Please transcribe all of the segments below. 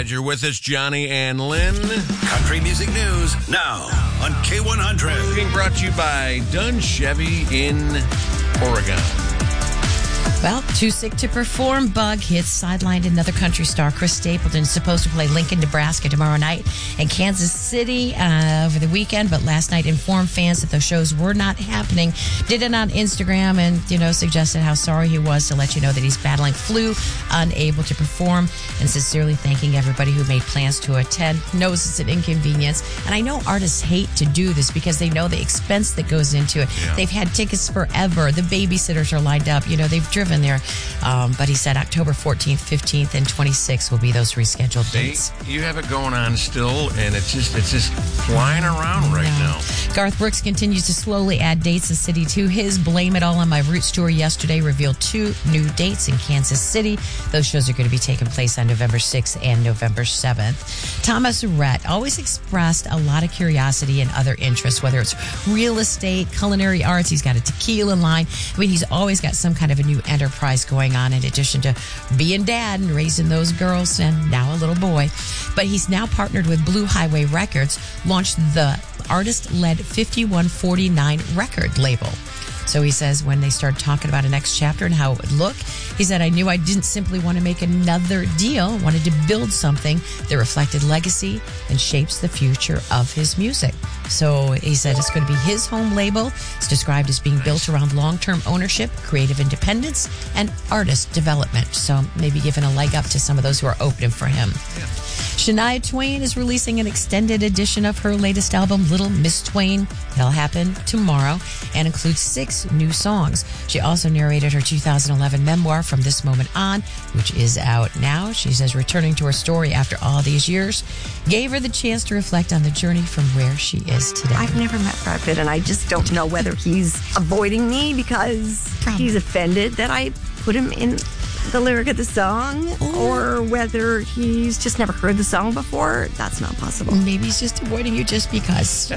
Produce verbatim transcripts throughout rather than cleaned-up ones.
Glad you're with us, Johnny and Lynn. Country Music News now on K one hundred. Being brought to you by Dunn Chevy in Oregon. Well, too sick to perform. Bug hits sidelined another country star. Chris Stapleton is supposed to play Lincoln, Nebraska tomorrow night and Kansas City uh, over the weekend, but last night informed fans that those shows were not happening. Did it on Instagram and, you know, suggested how sorry he was to let you know that he's battling flu, unable to perform, and sincerely thanking everybody who made plans to attend. Knows it's an inconvenience. And I know artists hate to do this because they know the expense that goes into it. Yeah. They've had tickets forever. The babysitters are lined up. You know, they've driven there. Um, but he said October fourteenth, fifteenth, and twenty-sixth will be those rescheduled See, dates. You have it going on still, and it's just it's just flying around right now. Garth Brooks continues to slowly add dates in City to his Blame It All on My Roots tour yesterday revealed two new dates in Kansas City. Those shows are going to be taking place on November sixth and November seventh. Thomas Rhett always expressed a lot of curiosity and other interests, whether it's real estate, culinary arts. He's got a tequila line. I mean, he's always got some kind of a new enterprise going on in addition to being dad and raising those girls and now a little boy. But he's now partnered with Blue Highway Records, launched the artist-led fifty-one forty-nine record label. So he says when they started talking about a next chapter and how it would look, he said, I knew I didn't simply want to make another deal, wanted to build something that reflected legacy and shapes the future of his music. So he said it's going to be his home label. It's described as being built around long-term ownership, creative independence, and artist development. So maybe giving a leg up to some of those who are opening for him. Yeah. Shania Twain is releasing an extended edition of her latest album, Little Miss Twain. It'll happen tomorrow and includes six new songs. She also narrated her two thousand eleven memoir, From This Moment On, which is out now. She says returning to her story after all these years gave her the chance to reflect on the journey from where she is today. I've never met Brad Pitt, and I just don't know whether he's avoiding me because Probably. he's offended that I put him in the lyric of the song, Ooh. or whether he's just never heard the song before. That's not possible. Maybe he's just avoiding you just because.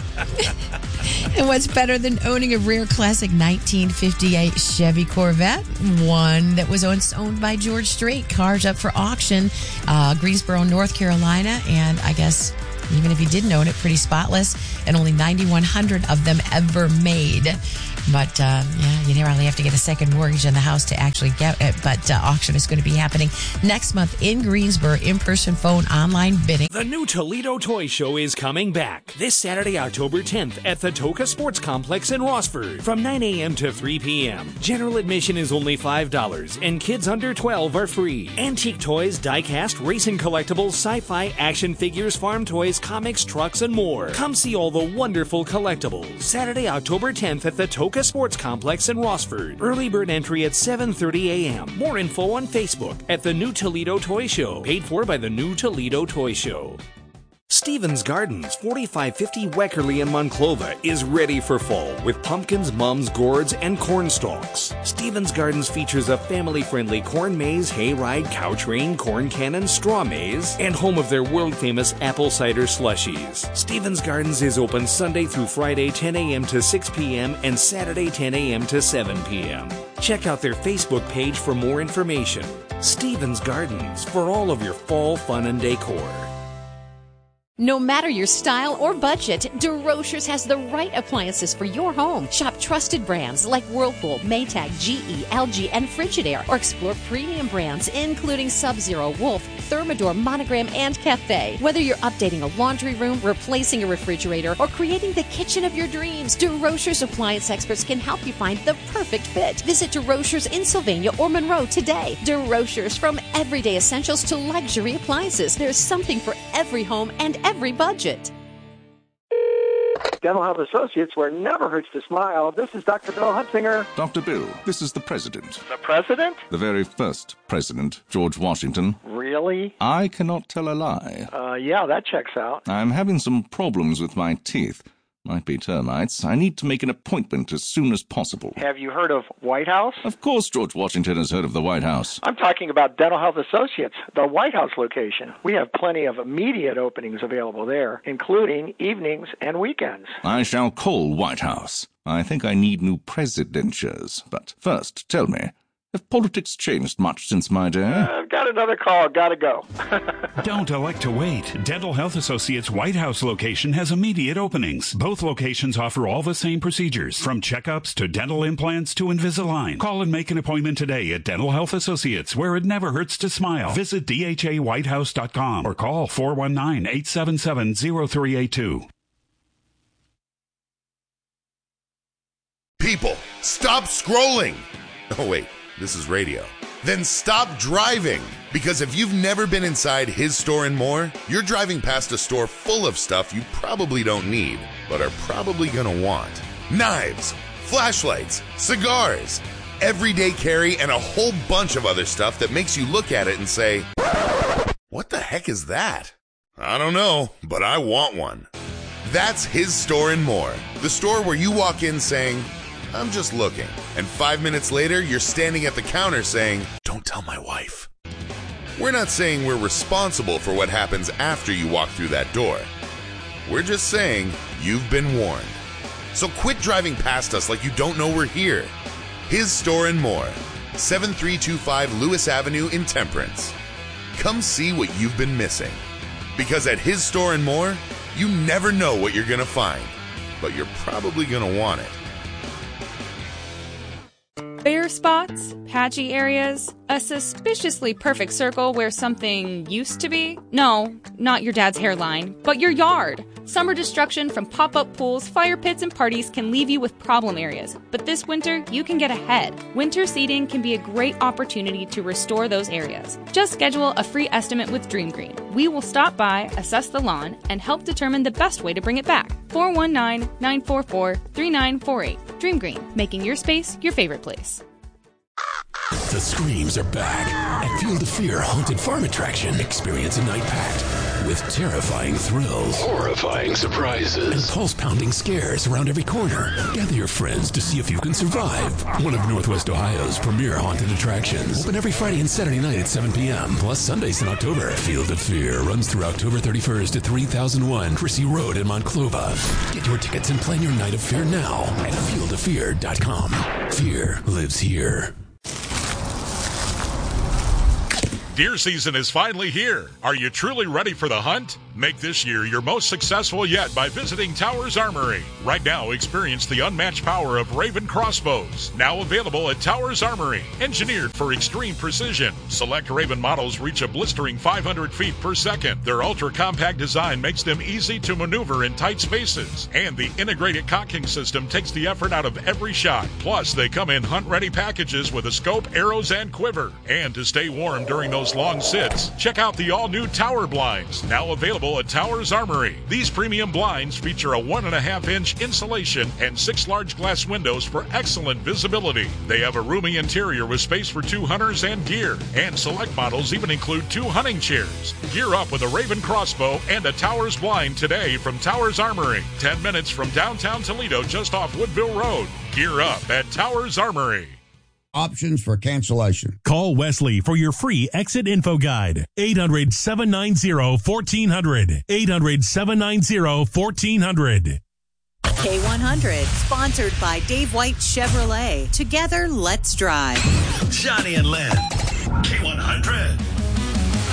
And what's better than owning a rare classic nineteen fifty-eight Chevy Corvette? One that was owned by George Strait. Cars up for auction, uh, Greensboro, North Carolina, and I guess even if he didn't own it, pretty spotless, and only ninety-one hundred of them ever made. But, uh, yeah, you nearly have to get a second mortgage in the house to actually get it. But uh, auction is going to be happening next month in Greensboro, in-person phone, online bidding. The new Toledo Toy Show is coming back this Saturday, October tenth at the Toca Sports Complex in Rossford from nine a.m. to three p.m. General admission is only five dollars, and kids under twelve are free. Antique toys, die-cast, racing collectibles, sci-fi, action figures, farm toys, comics, trucks, and more. Come see all the wonderful collectibles. Saturday, October tenth at the Toca Sports Complex in Rossford. Early bird entry at seven thirty a.m. More info on Facebook at The New Toledo Toy Show. Paid for by The New Toledo Toy Show. Stevens Gardens, forty-five fifty Weckerly in Monclova, is ready for fall with pumpkins, mums, gourds, and corn stalks. Stevens Gardens features a family-friendly corn maze, hayride, cow train, corn cannon, straw maze, and home of their world-famous apple cider slushies. Stevens Gardens is open Sunday through Friday, ten a.m. to six p.m. and Saturday, ten a.m. to seven p.m. Check out their Facebook page for more information. Stevens Gardens, for all of your fall fun and decor. No matter your style or budget, DeRochers has the right appliances for your home. Shop trusted brands like Whirlpool, Maytag, G E, L G, and Frigidaire, or explore premium brands including Sub-Zero, Wolf, Thermador, Monogram, and Cafe. Whether you're updating a laundry room, replacing a refrigerator, or creating the kitchen of your dreams, DeRochers appliance experts can help you find the perfect fit. Visit DeRochers in Sylvania or Monroe today. DeRochers, from everyday essentials to luxury appliances. There's something for every home and every budget. Dental Health Associates, where it never hurts to smile. This is Doctor Bill Huntsinger. Doctor Bill, this is the President. The President? The very first President, George Washington. Really? I cannot tell a lie. Uh, yeah, that checks out. I'm having some problems with my teeth. Might be termites. I need to make an appointment as soon as possible. Have you heard of White House? Of course George Washington has heard of the White House. I'm talking about Dental Health Associates, the White House location. We have plenty of immediate openings available there, including evenings and weekends. I shall call White House. I think I need new presidentures. But first, tell me, Have politics changed much since my day? Uh, I've got another call. Gotta go. Don't elect to wait. Dental Health Associates White House location has immediate openings. Both locations offer all the same procedures, from checkups to dental implants to Invisalign. Call and make an appointment today at Dental Health Associates, where it never hurts to smile. Visit D H A white house dot com or call four one nine, eight seven seven, zero three eight two. People, stop scrolling. Oh, wait, this is radio. Then stop driving. Because if you've never been inside His Store and More, you're driving past a store full of stuff you probably don't need, but are probably going to want. Knives, flashlights, cigars, everyday carry, and a whole bunch of other stuff that makes you look at it and say, what the heck is that? I don't know, but I want one. That's His Store and More, the store where you walk in saying, I'm just looking. And five minutes later, you're standing at the counter saying, don't tell my wife. We're not saying we're responsible for what happens after you walk through that door. We're just saying you've been warned. So quit driving past us like you don't know we're here. His Store and More, seven three two five Lewis Avenue in Temperance. Come see what you've been missing. Because at His Store and More, you never know what you're going to find, but you're probably going to want it. Bare spots, patchy areas, a suspiciously perfect circle where something used to be? No, not your dad's hairline, but your yard. Summer destruction from pop-up pools, fire pits, and parties can leave you with problem areas. But this winter, you can get ahead. Winter seeding can be a great opportunity to restore those areas. Just schedule a free estimate with Dream Green. We will stop by, assess the lawn, and help determine the best way to bring it back. four one nine, nine four four, three nine four eight. Dream Green, making your space your favorite place. The screams are back at Field of Fear Haunted Farm Attraction. Experience a night packed with terrifying thrills, horrifying surprises, and pulse-pounding scares around every corner. Gather your friends to see if you can survive one of Northwest Ohio's premier haunted attractions. Open every Friday and Saturday night at seven p.m. plus Sundays in October. Field of Fear runs through October thirty-first at three thousand one Crissy Road in Monclova. Get your tickets and plan your night of fear now at field of fear dot com. Fear lives here. Deer season is finally here. Are you truly ready for the hunt? Make this year your most successful yet by visiting Towers Armory. Right now, experience the unmatched power of Raven crossbows. Now available at Towers Armory. Engineered for extreme precision. Select Raven models reach a blistering five hundred feet per second. Their ultra-compact design makes them easy to maneuver in tight spaces. And the integrated cocking system takes the effort out of every shot. Plus, they come in hunt-ready packages with a scope, arrows, and quiver. And to stay warm during those long sits, check out the all-new Tower Blinds. Now available at Towers Armory. These premium blinds feature a one and a half inch insulation and six large glass windows for excellent visibility. They have a roomy interior with space for two hunters and gear. And select models even include two hunting chairs. Gear up with a Raven crossbow and a Towers blind today from Towers Armory. ten minutes from downtown Toledo, just off Woodville Road. Gear up at Towers Armory. Options for cancellation. Call Wesley for your free exit info guide. eight hundred, seven nine zero, one four zero zero. eight hundred, seven nine zero, one four zero zero. K one hundred, sponsored by Dave White Chevrolet. Together, let's drive. Johnny and Lynn. K one hundred.